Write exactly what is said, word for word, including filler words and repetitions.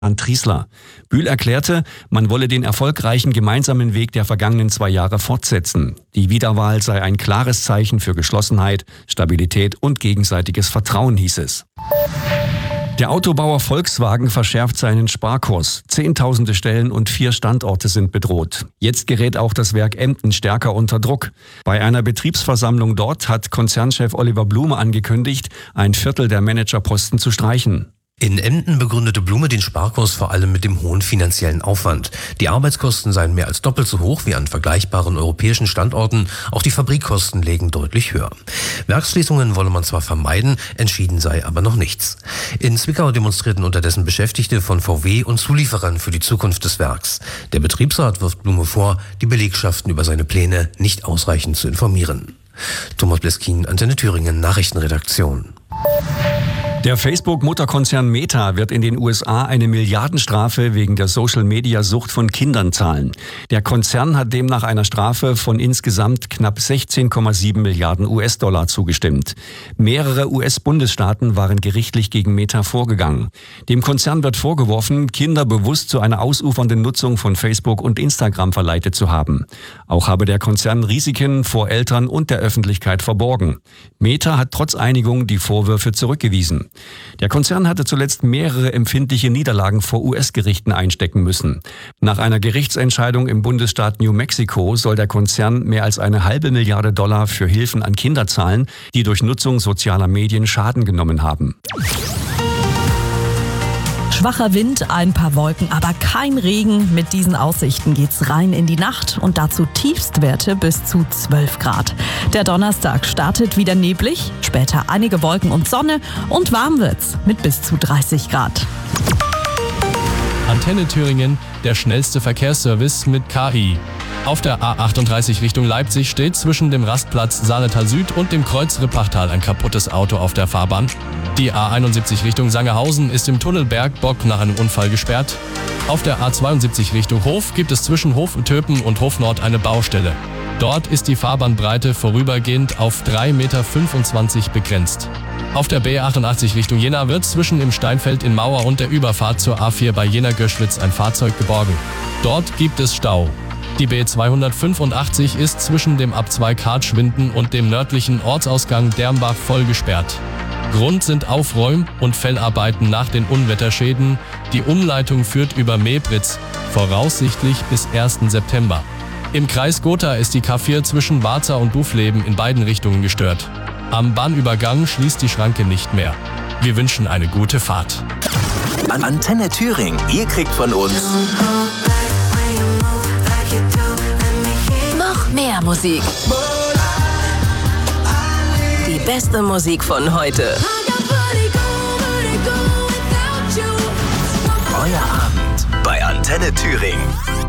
an Triesler. Bühl erklärte, man wolle den erfolgreichen gemeinsamen Weg der vergangenen zwei Jahre fortsetzen. Die Wiederwahl sei ein klares Zeichen für Geschlossenheit, Stabilität und gegenseitiges Vertrauen, hieß es. Der Autobauer Volkswagen verschärft seinen Sparkurs. Zehntausende Stellen und vier Standorte sind bedroht. Jetzt gerät auch das Werk Emden stärker unter Druck. Bei einer Betriebsversammlung dort hat Konzernchef Oliver Blume angekündigt, ein Viertel der Managerposten zu streichen. In Emden begründete Blume den Sparkurs vor allem mit dem hohen finanziellen Aufwand. Die Arbeitskosten seien mehr als doppelt so hoch wie an vergleichbaren europäischen Standorten. Auch die Fabrikkosten lägen deutlich höher. Werksschließungen wolle man zwar vermeiden, entschieden sei aber noch nichts. In Zwickau demonstrierten unterdessen Beschäftigte von V W und Zulieferern für die Zukunft des Werks. Der Betriebsrat wirft Blume vor, die Belegschaften über seine Pläne nicht ausreichend zu informieren. Thomas Bleskin, Antenne Thüringen, Nachrichtenredaktion. Der Facebook-Mutterkonzern Meta wird in den U S A eine Milliardenstrafe wegen der Social-Media-Sucht von Kindern zahlen. Der Konzern hat demnach einer Strafe von insgesamt knapp sechzehn Komma sieben Milliarden U S-Dollar zugestimmt. Mehrere U S-Bundesstaaten waren gerichtlich gegen Meta vorgegangen. Dem Konzern wird vorgeworfen, Kinder bewusst zu einer ausufernden Nutzung von Facebook und Instagram verleitet zu haben. Auch habe der Konzern Risiken vor Eltern und der Öffentlichkeit verborgen. Meta hat trotz Einigung die Vorwürfe zurückgewiesen. Der Konzern hatte zuletzt mehrere empfindliche Niederlagen vor U S-Gerichten einstecken müssen. Nach einer Gerichtsentscheidung im Bundesstaat New Mexico soll der Konzern mehr als eine halbe Milliarde Dollar für Hilfen an Kinder zahlen, die durch Nutzung sozialer Medien Schaden genommen haben. Schwacher Wind, ein paar Wolken, aber kein Regen. Mit diesen Aussichten geht's rein in die Nacht und dazu Tiefstwerte bis zu zwölf Grad. Der Donnerstag startet wieder neblig, später einige Wolken und Sonne und warm wird's mit bis zu dreißig Grad. Antenne Thüringen, der schnellste Verkehrsservice mit K I. Auf der A achtunddreißig Richtung Leipzig steht zwischen dem Rastplatz Saaletal Süd und dem Kreuz Rippachtal ein kaputtes Auto auf der Fahrbahn. Die A einundsiebzig Richtung Sangerhausen ist im Tunnel Bergbock nach einem Unfall gesperrt. Auf der A zweiundsiebzig Richtung Hof gibt es zwischen Hof-Töpen und Hof-Nord eine Baustelle. Dort ist die Fahrbahnbreite vorübergehend auf drei Komma fünfundzwanzig Meter begrenzt. Auf der B achtundachtzig Richtung Jena wird zwischen im Steinfeld in Mauer und der Überfahrt zur A vier bei Jena-Göschwitz ein Fahrzeug geborgen. Dort gibt es Stau. Die B zweihundertfünfundachtzig ist zwischen dem Ab zwei Kartschwinden und dem nördlichen Ortsausgang Dermbach voll gesperrt. Grund sind Aufräum- und Fellarbeiten nach den Unwetterschäden. Die Umleitung führt über Mebritz, voraussichtlich bis ersten September. Im Kreis Gotha ist die K vier zwischen Barza und Bufleben in beiden Richtungen gestört. Am Bahnübergang schließt die Schranke nicht mehr. Wir wünschen eine gute Fahrt. Antenne Thüringen, ihr kriegt von uns noch mehr Musik. Die beste Musik von heute. Euer Abend bei Antenne Thüringen.